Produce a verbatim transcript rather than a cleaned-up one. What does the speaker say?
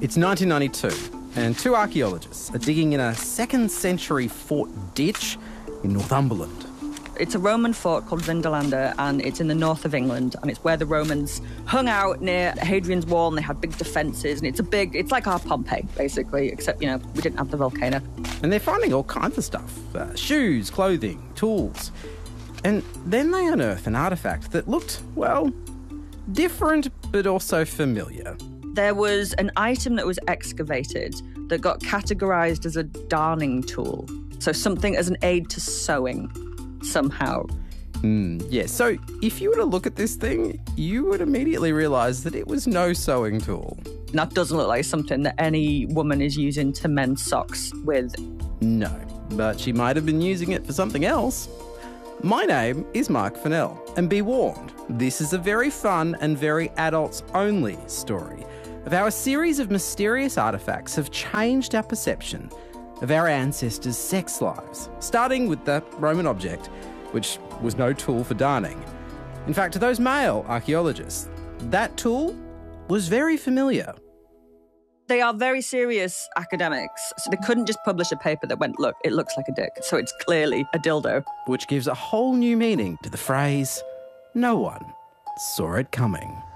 It's nineteen ninety-two, and two archaeologists are digging in a second century fort ditch in Northumberland. It's a Roman fort called Vindolanda, and it's in the north of England, and it's where the Romans hung out near Hadrian's Wall, and they had big defences, and it's a big, it's like our Pompeii, basically, except, you know, we didn't have the volcano. And they're finding all kinds of stuff, uh, shoes, clothing, tools. And then they unearth an artefact that looked, well, different, but also familiar. There was an item that was excavated that got categorised as a darning tool, so something as an aid to sewing. Somehow. Mm, yeah, so if you were to look at this thing, you would immediately realise that it was no sewing tool. That doesn't look like something that any woman is using to mend socks with. No, but she might have been using it for something else. My name is Mark Fennell, and be warned, this is a very fun and very adults-only story of how a series of mysterious artefacts have changed our perception of our ancestors' sex lives, starting with the Roman object, which was no tool for darning. In fact, to those male archaeologists, that tool was very familiar. They are very serious academics, so they couldn't just publish a paper that went, look, it looks like a dick, so it's clearly a dildo. Which gives a whole new meaning to the phrase, no one saw it coming.